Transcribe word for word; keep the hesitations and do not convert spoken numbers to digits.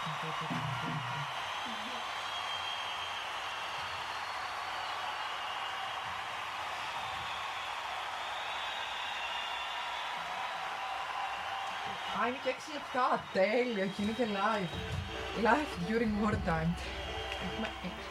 Α, είναι και έξι λεπτά. Τέλεια, και είναι και live. Live during wartime. Έχουμε έξι